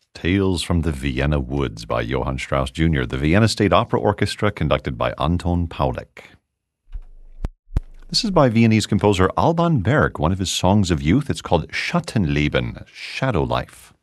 Tales from the Vienna Woods by Johann Strauss Jr., the Vienna State Opera Orchestra, conducted by Anton Paulik. This is by Viennese composer Alban Berg, one of his songs of youth. It's called Schattenleben, Shadow Life.